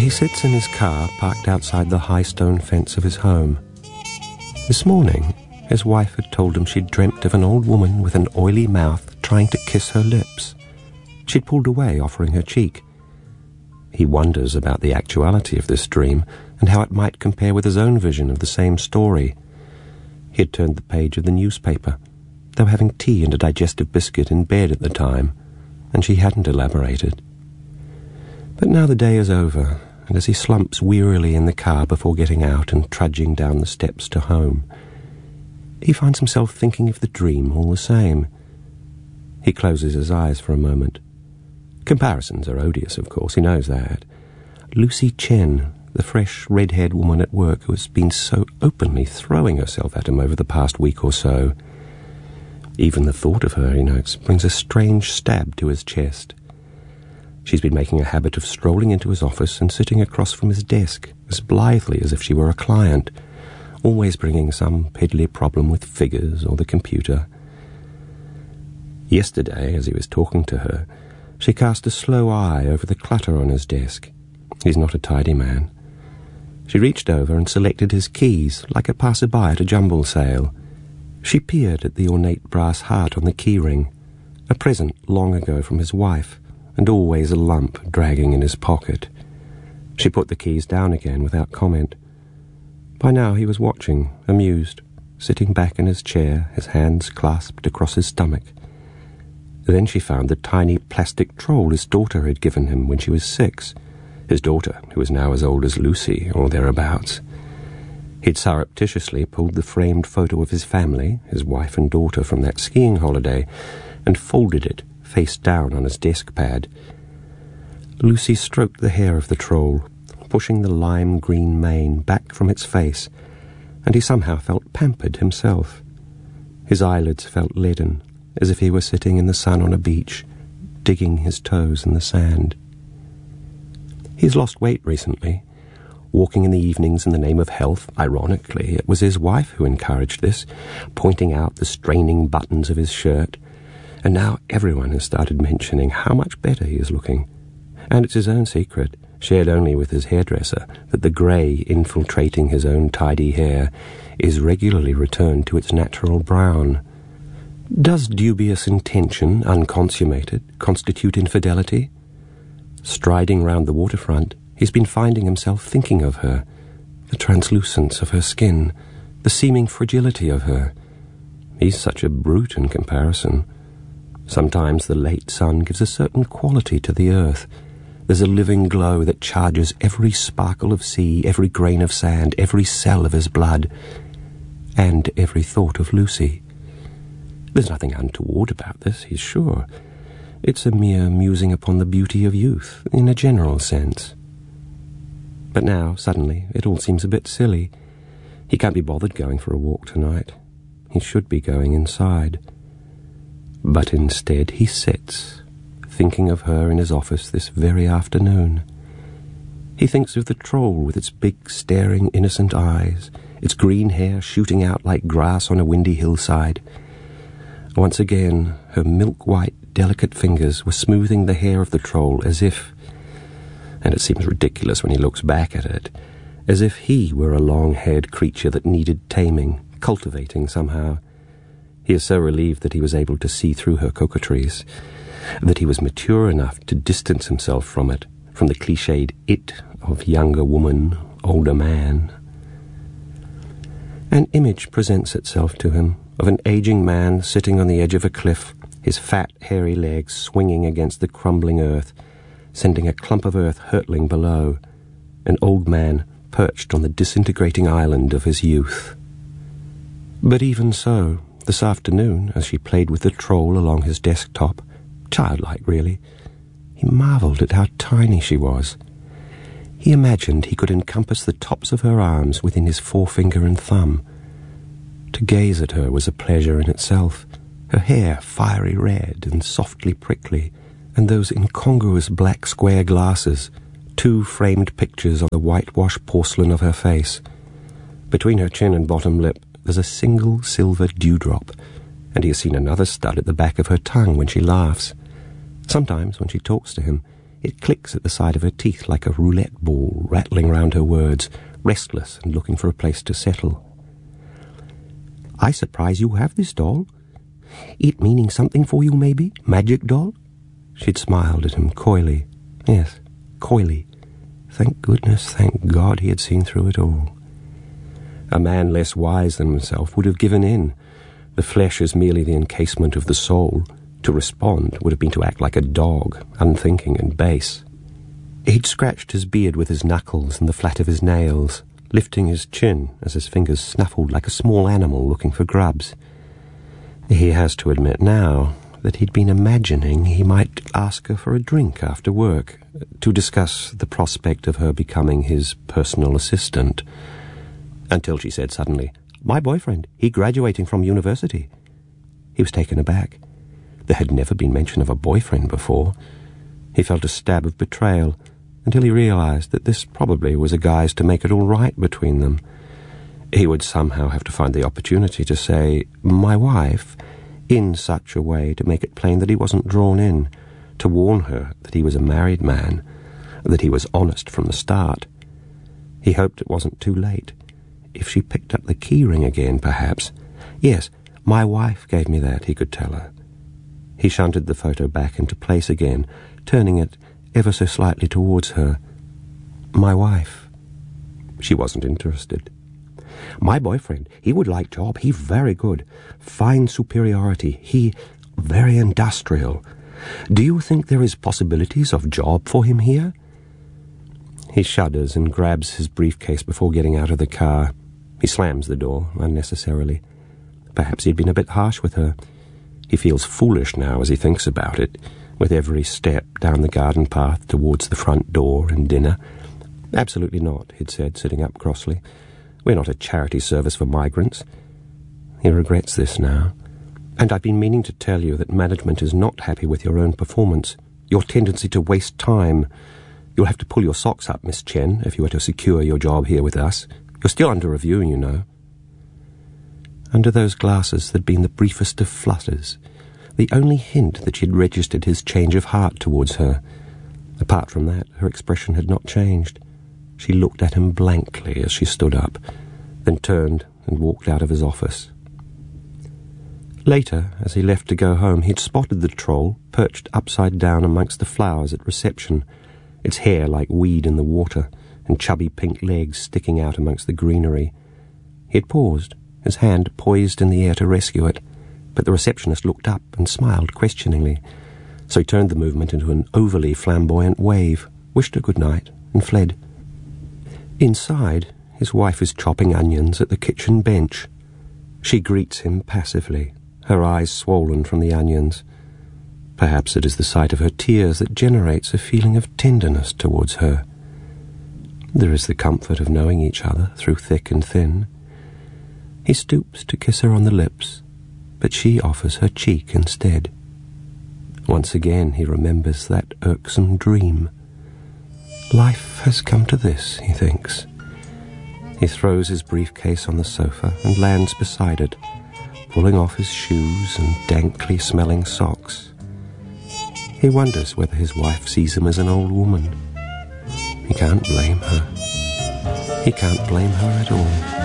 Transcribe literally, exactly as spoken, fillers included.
He sits in his car parked outside the high stone fence of his home. This morning, his wife had told him she'd dreamt of an old woman with an oily mouth trying to kiss her lips. She'd pulled away, offering her cheek. He wonders about the actuality of this dream and how it might compare with his own vision of the same story. He had turned the page of the newspaper. They were having tea and a digestive biscuit in bed at the time, and she hadn't elaborated. But now the day is over, and as he slumps wearily in the car before getting out and trudging down the steps to home, he finds himself thinking of the dream all the same. He closes his eyes for a moment. Comparisons are odious, of course, he knows that. Lucy Chen, the fresh, red-haired woman at work who has been so openly throwing herself at him over the past week or so. Even the thought of her, he notes, brings a strange stab to his chest. She's been making a habit of strolling into his office and sitting across from his desk, as blithely as if she were a client, always bringing some piddly problem with figures or the computer. Yesterday, as he was talking to her, she cast a slow eye over the clutter on his desk. He's not a tidy man. She reached over and selected his keys, like a passerby at a jumble sale. She peered at the ornate brass heart on the key ring, a present long ago from his wife, and always a lump dragging in his pocket. She put the keys down again without comment. By now he was watching, amused, sitting back in his chair, his hands clasped across his stomach. Then she found the tiny plastic troll his daughter had given him when she was six, his daughter, who was now as old as Lucy, or thereabouts. He'd surreptitiously pulled the framed photo of his family, his wife and daughter, from that skiing holiday, and folded it, face down, on his desk pad. Lucy stroked the hair of the troll, pushing the lime-green mane back from its face, and he somehow felt pampered himself. His eyelids felt leaden, as if he were sitting in the sun on a beach, digging his toes in the sand. He's lost weight recently, walking in the evenings in the name of health. Ironically, it was his wife who encouraged this, pointing out the straining buttons of his shirt, and now everyone has started mentioning how much better he is looking. And it's his own secret, shared only with his hairdresser, that the grey infiltrating his own tidy hair is regularly returned to its natural brown. Does dubious intention, unconsummated, constitute infidelity? Striding round the waterfront, he's been finding himself thinking of her, the translucence of her skin, the seeming fragility of her. He's such a brute in comparison. Sometimes the late sun gives a certain quality to the earth. There's a living glow that charges every sparkle of sea, every grain of sand, every cell of his blood, and every thought of Lucy. There's nothing untoward about this, he's sure. It's a mere musing upon the beauty of youth, in a general sense. But now, suddenly, it all seems a bit silly. He can't be bothered going for a walk tonight. He should be going inside. But instead he sits, thinking of her in his office this very afternoon. He thinks of the troll with its big, staring, innocent eyes, its green hair shooting out like grass on a windy hillside. Once again, her milk-white, delicate fingers were smoothing the hair of the troll as if, and it seems ridiculous when he looks back at it, as if he were a long-haired creature that needed taming, cultivating somehow. He is so relieved that he was able to see through her coquetries, that he was mature enough to distance himself from it, from the cliched it of younger woman, older man. An image presents itself to him of an aging man sitting on the edge of a cliff, his fat, hairy legs swinging against the crumbling earth, sending a clump of earth hurtling below, an old man perched on the disintegrating island of his youth. But even so, this afternoon, as she played with the troll along his desktop, childlike really, he marvelled at how tiny she was. He imagined he could encompass the tops of her arms within his forefinger and thumb. To gaze at her was a pleasure in itself, her hair fiery red and softly prickly, and those incongruous black square glasses, two framed pictures on the whitewashed porcelain of her face. Between her chin and bottom lip there's a single silver dewdrop, and he has seen another stud at the back of her tongue when she laughs. Sometimes, when she talks to him, It clicks at the side of her teeth like a roulette ball, rattling round her words, restless and looking for a place to settle. I surprise you have this doll. It meaning something for you, maybe? Magic doll? She'd smiled at him coyly. Yes, coyly. Thank goodness, thank God he had seen through it all. A man less wise than himself would have given in. The flesh is merely the encasement of the soul. To respond would have been to act like a dog, unthinking and base. He'd scratched his beard with his knuckles and the flat of his nails, lifting his chin as his fingers snuffled like a small animal looking for grubs. He has to admit now that he'd been imagining he might ask her for a drink after work, to discuss the prospect of her becoming his personal assistant, until she said suddenly, "My boyfriend, he graduating from university." He was taken aback. There had never been mention of a boyfriend before. He felt a stab of betrayal, until he realized that this probably was a guise to make it all right between them. He would somehow have to find the opportunity to say, "My wife," in such a way to make it plain that he wasn't drawn in, to warn her that he was a married man, that he was honest from the start. He hoped it wasn't too late. If she picked up the key ring again, perhaps. Yes, my wife gave me that, he could tell her. He shunted the photo back into place again, turning it ever so slightly towards her. My wife. She wasn't interested. My boyfriend, he would like job, he very good. Fine superiority, he very industrial. Do you think there is possibilities of job for him here? He shudders and grabs his briefcase before getting out of the car. He slams the door unnecessarily. Perhaps he'd been a bit harsh with her. He feels foolish now as he thinks about it, with every step down the garden path towards the front door and dinner. Absolutely not, he'd said, sitting up crossly. We're not a charity service for migrants. He regrets this now. And I've been meaning to tell you that management is not happy with your own performance, your tendency to waste time. You'll have to pull your socks up, Miss Chen, if you are to secure your job here with us. You're still under review, you know. Under those glasses there'd been the briefest of flutters, the only hint that she'd registered his change of heart towards her. Apart from that, her expression had not changed. She looked at him blankly as she stood up, then turned and walked out of his office. Later, as he left to go home, he'd spotted the troll perched upside down amongst the flowers at reception, its hair like weed in the water, and chubby pink legs sticking out amongst the greenery. He had paused, his hand poised in the air to rescue it, but the receptionist looked up and smiled questioningly, so he turned the movement into an overly flamboyant wave, wished her good night, and fled. Inside, his wife is chopping onions at the kitchen bench. She greets him passively, her eyes swollen from the onions. Perhaps it is the sight of her tears that generates a feeling of tenderness towards her. There is the comfort of knowing each other through thick and thin. He stoops to kiss her on the lips, but she offers her cheek instead. Once again he remembers that irksome dream. Life has come to this, he thinks. He throws his briefcase on the sofa and lands beside it, pulling off his shoes and dankly smelling socks. He wonders whether his wife sees him as an old woman. He can't blame her. He can't blame her at all.